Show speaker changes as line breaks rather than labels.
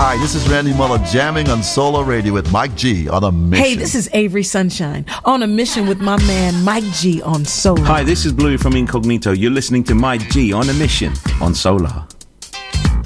Hi, this is Randy Muller jamming on Solar Radio with Mike G on a mission.
Hey, this is Avery Sunshine on a mission with my man Mike G on Solar.
Hi, this is Blue from Incognito. You're listening to Mike G on a mission on Solar.